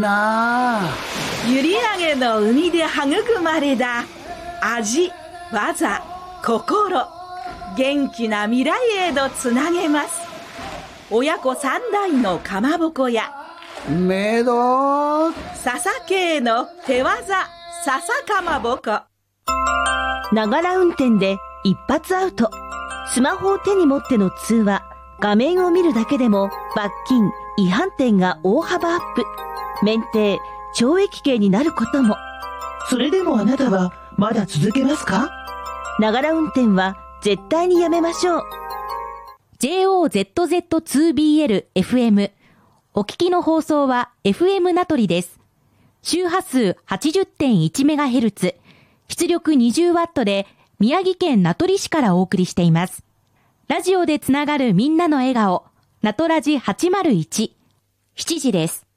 な。 閖上の海で育まれた味、技、心、元気な未来へとつなげます。親子三代のかまぼこやめど笹系の手技笹かまぼこ。 ながら運転で一発アウト。スマホを手に持っての通話、画面を見るだけでも罰金、違反点が大幅アップ。免停、懲役刑になることも。 それでもあなたはまだ続けますか？ ながら運転は絶対にやめましょう。 JOZZ2BL FM。お聞きの放送は FM 名取です。周波数 80.1MHz、出力 20W で宮城県名取市からお送りしています。ラジオでつながるみんなの笑顔、名取ラジ801。7時です。